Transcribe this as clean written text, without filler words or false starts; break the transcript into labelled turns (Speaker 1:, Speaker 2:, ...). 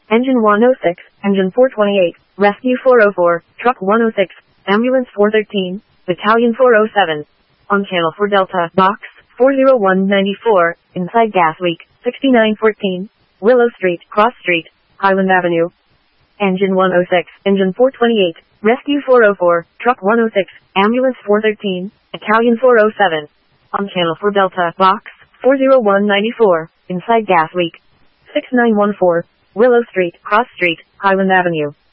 Speaker 1: Engine 106, Engine 428, Rescue 404, Truck 106, Ambulance 413, Battalion 407. On Channel 4 Delta, Box 40194, inside Gas Leak, 6914, Willow Street, Cross Street, Highland Avenue. Engine 106, Engine 428, Rescue 404, Truck 106, Ambulance 413, Battalion 407. On Channel 4 Delta, Box 40194, inside Gas Leak, 6914, Willow Street, Cross Street, Highland Avenue.